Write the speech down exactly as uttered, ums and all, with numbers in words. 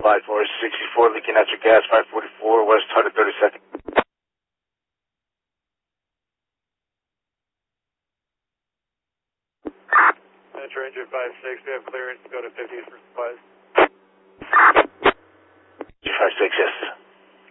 slide for sixty-four, leaking natural gas, five forty-four, west one hundred thirty-second. Metro Engine five six, we have clearance to go to fifty.